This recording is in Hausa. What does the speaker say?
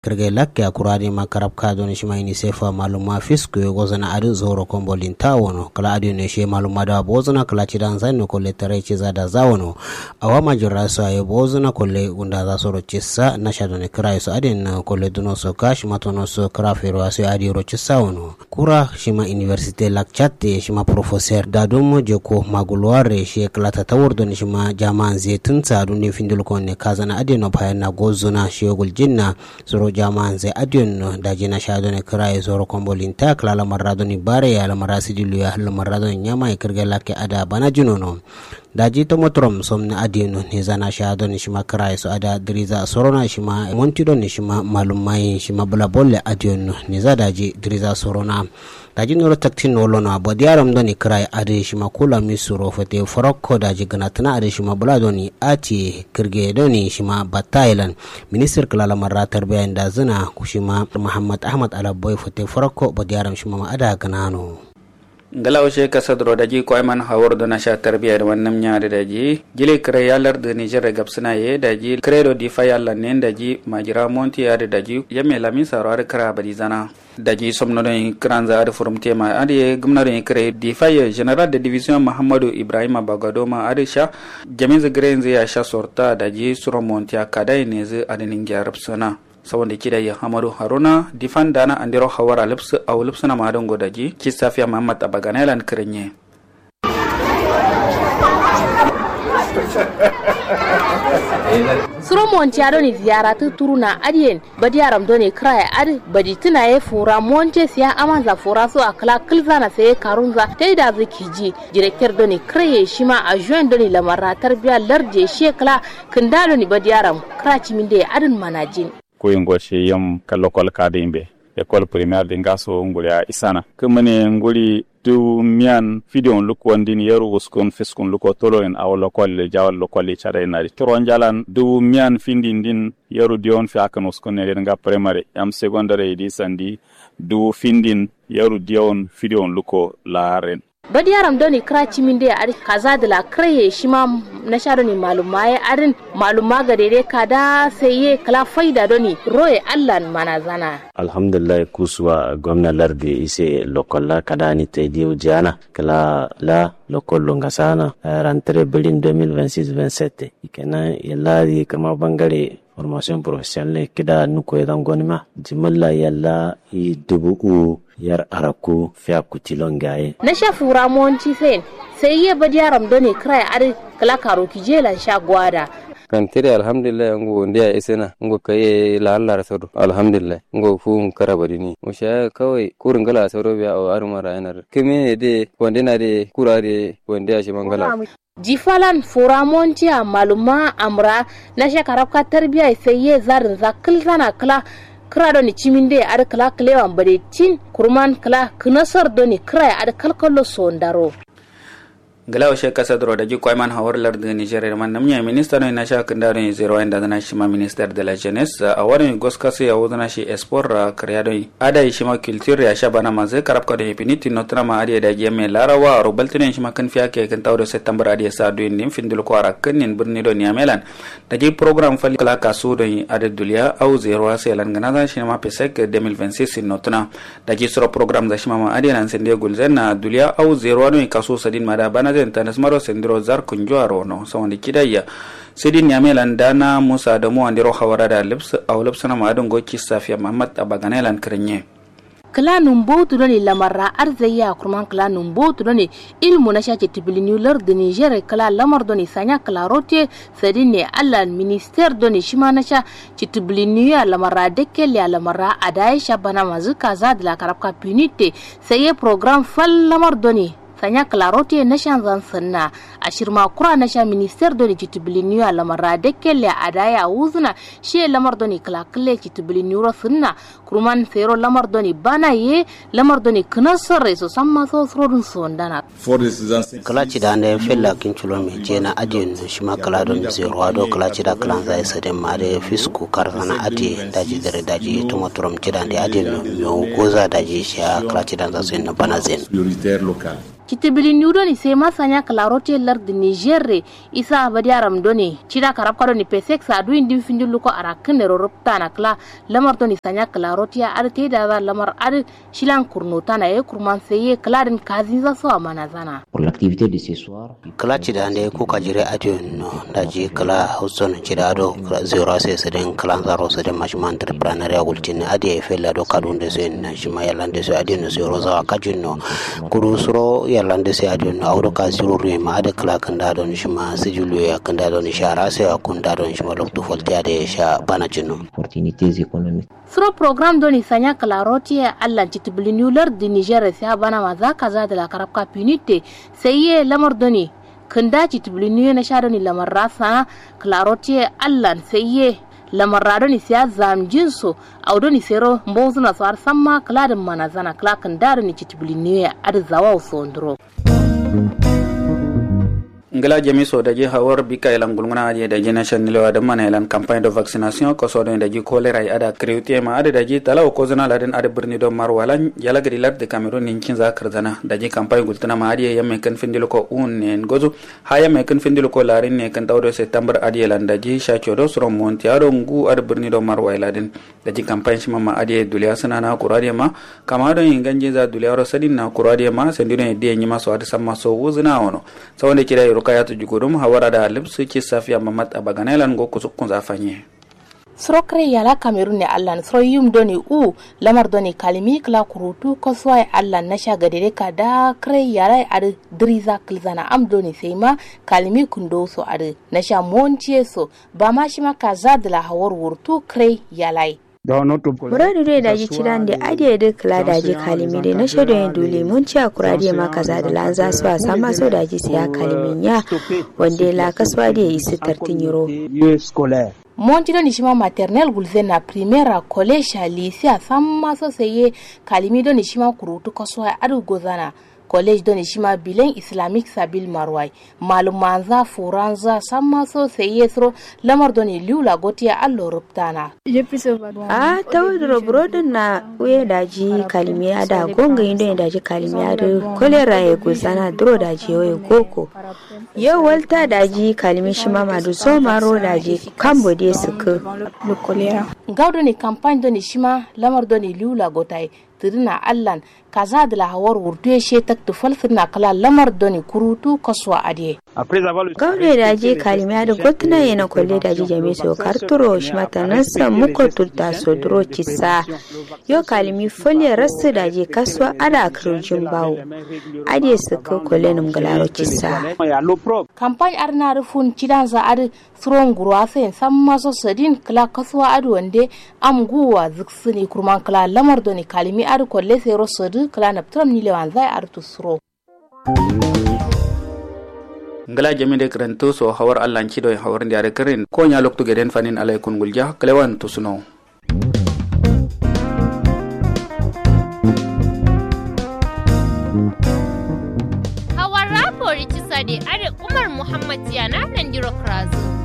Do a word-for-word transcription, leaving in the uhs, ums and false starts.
kirge lakke akuradi makarab kado ni shima ini sefa maluma fisku gozana adu zoro kombolin tawono kala adu ne she maluma da bozana kala cidan zanno kolle tare ciza da zawono awama juraso ayo bozana kolle gunda za soro cissa na shado ne kira so adin kolle duno so kash matono so krafero aso adi ro cissa wono kura shima universite lakchate shima professeur dadomo joko magulware she kala tatawurdo ni shima jaman zetun sa dunne findul konne kazana adino bayana gozuna she guljinna soro jaman zai adiyon da jina shado ne kira ya zoro kombolin ta kala lamarado ni bare ya lamarasi dilu ya lamarado ni nyama ya kirga lake ada bana junono da ji to motrom somna adiyon ne zana shado ni shima kira ya so ada diriza sorona shima montido ni shima malumai shima bula bolle adiyon ne za da ji diriza sorona da ji noro taktin nolona bo diaram do ni kira ya ade shima kula misuro fate forokko da ji ganatana ade shima bula do ni ati kirge do ni shima batailan minister kala lamarra tarbiya da zina kushima Muhammad Ahmad Alaboy fote farko bo diaram shima ma ada ganano ngalaw she kasadro daji ko man hawor do nasha tarbiya da wannan nyaade daji gile kre yalar de Niger gabsana ye daji credo di fayalla nen daji majira monti yaade daji yame lami sarar kra badi zana daji somno don kranza ad forum tema adi gumna don kre di fay general de division Muhammadu Ibrahim Bagadoma adisha jamiz grenze ya sha sorta daji suro monti akadai neze adinin garabsana sawande kida ya Hamadu Haruna difan dana andiro hawara lips aw lipsana madon godaji ki safiya Muhammad Abaganelan krenye suro monti ado ni ziyaratu turuna adiyen badi yaram doni kray ad badi tuna ye fura monte siya amanza fura so akla kilzana sai karunza taida zikiji directeur doni kray shima a joint doni lamara tarbiya larje shekla kindalo ni badi yaram krachi minde adin manajin ko yingo she yam kalokol kadimbe école primaire de ngaso ngulia isana kumene nguli du mian fidion lukwandin yeru uskon fiskon luko toloen aw lokol jawal lokol chare na toron jalan du mian findin din yeru dion fi akan uskon ne nga primary am secondary di sandi du findin yeru dion fidion luko laren badi yaram doni krachi minde ari kaza de la kreye shima na shado ni malumaye arin maluma ga dede kada seye kala faida doni roye allan manazana alhamdulillah kuswa gwamna lardi ise lokolla kada ni tediu jana kala la lokollo ngasana rentrée bilin deux mille vingt-six vingt-sept ikena yalla kama bangare formation professionnelle kida nuko yadan gonima jimalla yalla i dubu yar araku fiya kutilongaye na shafu ramonci sen sai ye badi yaram doni kray ari kala karo kijela sha gwada kan tire alhamdulillah ngo ndia isena ngo kaye la Allah sodo alhamdulillah ngo fu karabadini musha kawai kurin gala sodo biya o arumara yanar kime de wandena de kurare wanda shi mangala jifalan furamonci a maluma amra na shakara ka tarbiya sai ye zarin zakil zana kala kra doni chiminde ad kala klewan bade tin kurman kala knasar doni kra ad kalkallo sondaro ngalaw she kasadro daji ko man hawar lar de Niger man namnya minister no na sha kandaro ni zero inda na shima minister de la jeunesse awani goskase ya wudana shi esport creado ada shima culture ya shabana maze karab ko de piniti notra ma ade da jeme larawa robaltine shima kan fiya ke kan tawdo september ade sa do nim findul ko ara kanin birni do niamelan daji program fal kala kasu do ade dulia au zero selan gana shima pesek deux mille vingt-six notna daji soro program da shima ma ade nan sende gulzena dulia au zero no kasu sadin mada bana tanas maro sendro zar kunjoaro no sawandi kidaya sidin yamelan dana musa da mu andiro hawara da lips aw lipsana ma adon goki safiya Muhammad Abaganelan krenye kala numbo tudoni lamarra arzaya kurman kala numbo tudoni ilmu na shake tibilini lar de Niger kala lamar doni sanya kala rote sadine Allah minister doni shima na sha tibilini ya lamarra dekel ya lamarra adai shabana mazuka zad la karabka punite saye program fal lamar doni sanya klarote na shan zan sanna a shirma kura na sha minister doni kitibiliniyo lamara dekkele adaya uzuna she lamar doni klakle kitibiliniyo sunna kurman fero lamar doni bana ye lamar doni knasare so samma so srodun sondana kala ci da ne fella kin chulomi jena adin shima kala don zero ado kala ci da klan zai sade mare fisku karana adi daji dare daji to motorom ci da adin yo goza daji sha kala ci da zasu na bana zen kitibili new doni sai masanya klarote lar de niger isa badiaram doni cida karab kado ni pesek sa du indi findilu ko arakin ne ropta na kla lamar doni sanya klarote ar te da lamar ar shilan kurnota na e kurman sai kladin kazin za so amana zana pour l'activité de ce soir kala cida ne ko kajire adion no daji kala hauson cida do zero sai seden kala zaro seden mashman entrepreneur ya gultin adi e fella do kadunde sen shima yalande so adi no zero za kajunno kuru suro yalande se adi no awdo ka zero ma ada kala kanda don shima sijulu ya kanda don shara sai akunda don shima lokto folti ade sha bana jinno opportunités économiques suro program doni sanya klaroti Allah titibli nular di Niger sai bana maza kaza da la karabka punite sai ye lamar doni kanda titibli nu na sha doni lamar rasa klaroti Allah sai ye lamar radoni sai zamjinso audoni sero mbozuna sar samma kladin manazana klakan darni titibli nu arzawa sondro ngala jami so daji hawar bika elan gulmuna aje daji national lewa da mana elan campagne de vaccination ko so daji cholera ada krewte ma ada daji talaw ko zana laden ada birni do marwalan yala gadi lad de cameroon nin kin zakar zana daji campagne gultana ma ade yamme kan findilo ko un en gozo ha yamme kan findilo ko larin ne kan tawdo september ade elan daji shacho do sro monti ado ngu ada birni do marwaladen daji campagne shima ma ade duliya sana na kurade ma kama do inganje za duliya ro sadin na kurade ma sendino e de nyima so ada samma so wuzna wono sawonde kida kayatu jugudum hawara da libsu ki safiya mamat abaganelan go kusukun zafanye srokre yala cameroon ne allan sroyum doni u lamar doni kalimi kla kurutu koswai allan na sha gadere ka da kre yala ad driza klzana am doni seima kalimi kundo so ad na sha montie so ba ma shi maka zadla hawar wurtu kre yalai Muradu dai daji cidan da adiye da kula daji kalimi dai na shaidu yin dole mun ci a kuradiya ma kaza da lanza su a sama so daji siya kalimin ya wanda la kaswa da yi su tartin euro. Monti doni shima maternelle gulzena primaire collège lycée a sama so seye kalimi doni shima kurutu kaswa adu gozana. College doni shima bilen islamic sabil marwai malumanza furanza sama so sai yesro lamar doni liula gotiya allo ruptana a tawdro brodin na we daji kalimi ada gonga indo daji kalimi ada kolera e gusana dro daji we goko yo walta daji kalimi shima madu so maro daji kambo de suku lo kolera gawdo ni campagne doni shima lamar doni liula gotai tirina allan kaza da lahawar wurdu she tak tufal sirna kala lamar doni kurutu kaswa ade gaude da je kalimiya da gotuna yana kolle da je jami so karturo shi matanansa muko tulta so dro kissa yo kalimi folle rasu da je kaswa ada kirjin bawo ade su ko kolle num galaro kissa campagne arna rufun kidan za ade suron gurwa sai samma so sadin kala kaswa ade wande am guwa ziksini kurman kala lamar doni kalimi ade kolle sai rosodu kala naptram ni lewan zai artu suro ngala jami de kranto so hawar allan kido hawar ndiare karen ko nya lokto geden fanin alaykun gulja klewan to suno hawar rapori tisade are umar muhammad yana nan diro krazo